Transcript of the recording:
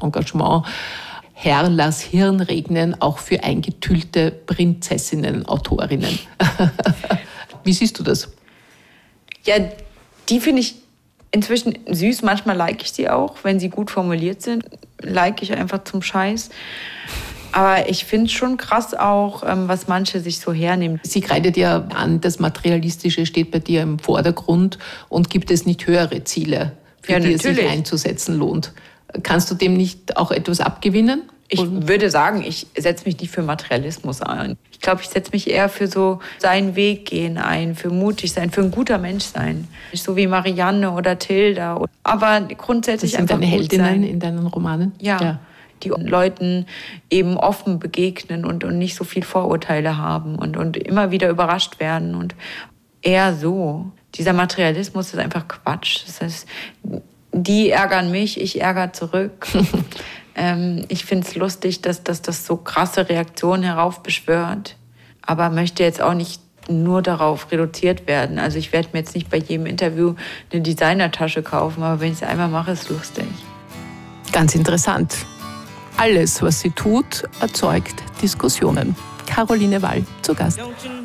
Engagement. Herr, lass Hirn regnen, auch für eingetüllte Prinzessinnen, Autorinnen. Wie siehst du das? Ja, die finde ich inzwischen süß. Manchmal like ich sie auch, wenn sie gut formuliert sind. Like ich einfach zum Scheiß. Aber ich finde es schon krass auch, was manche sich so hernehmen. Sie kreidet ja an, das Materialistische steht bei dir im Vordergrund und gibt es nicht höhere Ziele, für die es sich einzusetzen lohnt. Kannst du dem nicht auch etwas abgewinnen? Ich würde sagen, ich setze mich nicht für Materialismus ein. Ich glaube, ich setze mich eher für so seinen Weg gehen ein, für mutig sein, für ein guter Mensch sein. So wie Marianne oder Tilda. Aber grundsätzlich das sind einfach deine gut sein. Heldinnen in deinen Romanen? Ja. Die Leuten eben offen begegnen und nicht so viel Vorurteile haben und immer wieder überrascht werden. Und eher so. Dieser Materialismus ist einfach Quatsch. Das heißt, die ärgern mich, ich ärgere zurück. Ich finde es lustig, dass das so krasse Reaktionen heraufbeschwört. Aber möchte jetzt auch nicht nur darauf reduziert werden. Also ich werde mir jetzt nicht bei jedem Interview eine Designertasche kaufen, aber wenn ich es einmal mache, ist es lustig. Ganz interessant. Alles, was sie tut, erzeugt Diskussionen. Caroline Wall zu Gast.